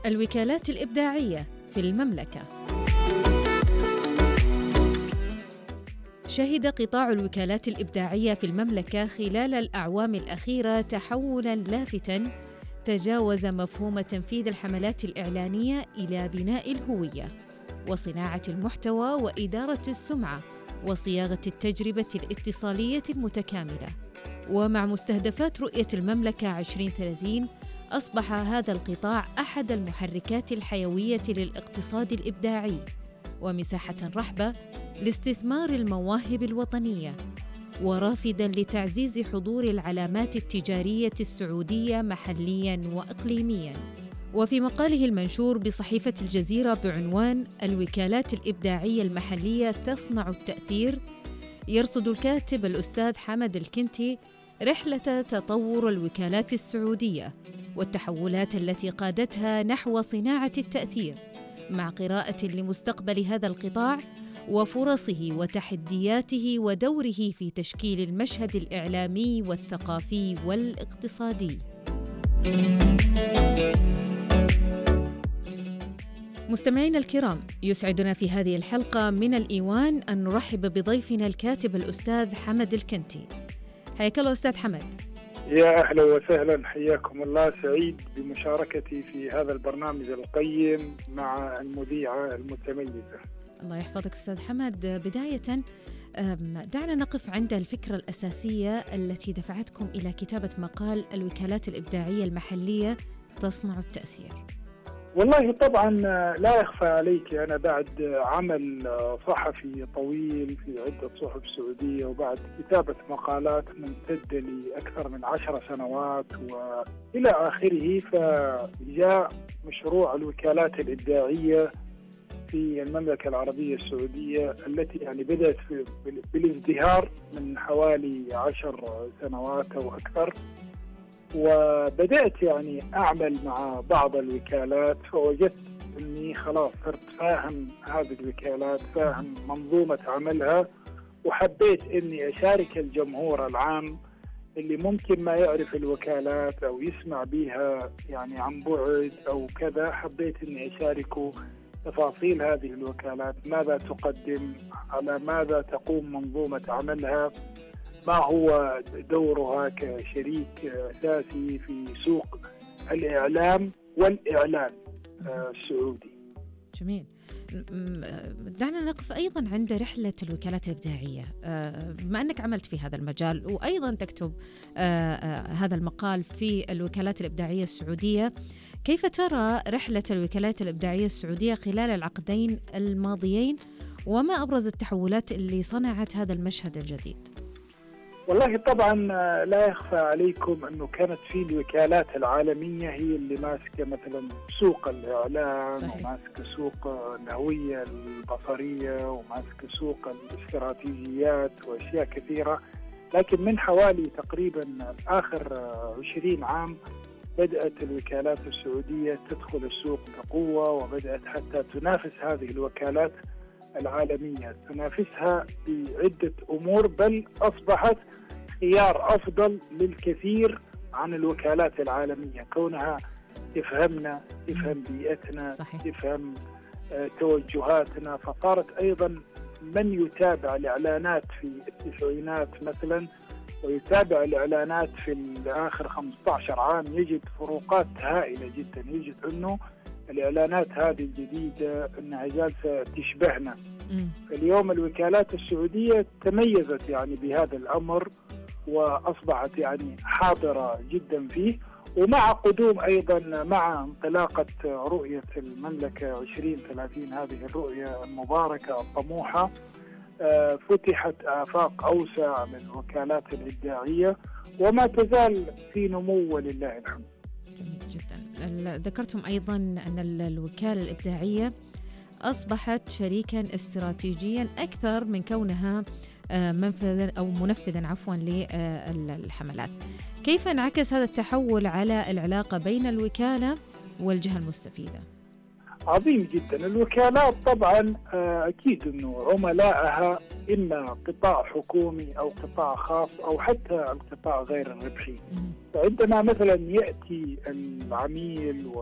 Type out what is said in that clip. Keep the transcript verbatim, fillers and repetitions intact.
الوكالات الإبداعية في المملكة. شهد قطاع الوكالات الإبداعية في المملكة خلال الأعوام الأخيرة تحولاً لافتاً تجاوز مفهوم تنفيذ الحملات الإعلانية إلى بناء الهوية وصناعة المحتوى وإدارة السمعة وصياغة التجربة الاتصالية المتكاملة. ومع مستهدفات رؤية المملكة عشرين ثلاثين أصبح هذا القطاع أحد المحركات الحيوية للاقتصاد الإبداعي ومساحة رحبة لاستثمار المواهب الوطنية، ورافداً لتعزيز حضور العلامات التجارية السعودية محلياً وإقليمياً. وفي مقاله المنشور بصحيفة الجزيرة بعنوان الوكالات الإبداعية المحلية تصنع التأثير، يرصد الكاتب الأستاذ حمد الكنتي رحلة تطور الوكالات السعودية والتحولات التي قادتها نحو صناعة التأثير، مع قراءة لمستقبل هذا القطاع وفرصه وتحدياته ودوره في تشكيل المشهد الإعلامي والثقافي والاقتصادي. مستمعينا الكرام، يسعدنا في هذه الحلقة من الإيوان أن نرحب بضيفنا الكاتب الأستاذ حمد الكنتي. حياك الله أستاذ حمد. يا أهلا وسهلا، حياكم الله. سعيد بمشاركتي في هذا البرنامج القيم مع المذيعة المتميزة. الله يحفظك أستاذ حمد. بداية دعنا نقف عند الفكرة الأساسية التي دفعتكم إلى كتابة مقال الوكالات الإبداعية المحلية تصنع التأثير. والله طبعا لا يخفى عليك، أنا بعد عمل صحفي طويل في عدة صحف سعودية وبعد كتابة مقالات ممتدة لأكثر من عشر سنوات وإلى آخره، فجاء مشروع الوكالات الإبداعية في المملكة العربية السعودية التي يعني بدأت بالازدهار من حوالي عشر سنوات أو أكثر. وبدأت يعني أعمل مع بعض الوكالات، فوجدت أني خلاص صرت فاهم هذه الوكالات، فاهم منظومة عملها، وحبيت أني أشارك الجمهور العام اللي ممكن ما يعرف الوكالات أو يسمع بها يعني عن بعد أو كذا. حبيت أني أشاركه تفاصيل هذه الوكالات، ماذا تقدم، على ماذا تقوم منظومة عملها، ما هو دورها كشريك أساسي في سوق الإعلام والإعلان السعودي. جميل. دعنا نقف أيضا عند رحلة الوكالات الإبداعية، بما أنك عملت في هذا المجال وأيضا تكتب هذا المقال في الوكالات الإبداعية السعودية، كيف ترى رحلة الوكالات الإبداعية السعودية خلال العقدين الماضيين، وما أبرز التحولات اللي صنعت هذا المشهد الجديد؟ والله طبعا لا يخفى عليكم أنه كانت في الوكالات العالمية هي اللي ماسكة مثلا سوق الإعلان، صحيح، وماسكة سوق الهوية البصرية، وماسكة سوق الاستراتيجيات وأشياء كثيرة. لكن من حوالي تقريبا آخر عشرين عام بدأت الوكالات السعودية تدخل السوق بقوة، وبدأت حتى تنافس هذه الوكالات العالمية، تنافسها بعدة أمور، بل أصبحت خيار أفضل للكثير عن الوكالات العالمية، كونها تفهمنا، تفهم بيئتنا، صحيح، تفهم توجهاتنا. فصارت أيضا من يتابع الإعلانات في التسعينات مثلا ويتابع الإعلانات في آخر خمسة عشر عام يجد فروقات هائلة جدا، يجد أنه الإعلانات هذه الجديدة أنها جالسة تشبهنا. اليوم الوكالات السعودية تميزت يعني بهذا الأمر وأصبحت يعني حاضرة جدا فيه. ومع قدوم أيضا مع انطلاقة رؤية المملكة عشرين ثلاثين، هذه الرؤية المباركة الطموحة، فتحت آفاق أوسع للوكالات الإبداعية وما تزال في نمو ولله الحمد. جميل جدا. ذكرتم أيضا أن الوكالة الإبداعية أصبحت شريكا استراتيجيا أكثر من كونها منفذا أو منفذا عفوا للحملات. كيف انعكس هذا التحول على العلاقة بين الوكالة والجهة المستفيدة؟ عظيم جدا. الوكالات طبعا أكيد أنه عملائها إما قطاع حكومي أو قطاع خاص أو حتى القطاع غير الربحي. فعندما مثلا يأتي العميل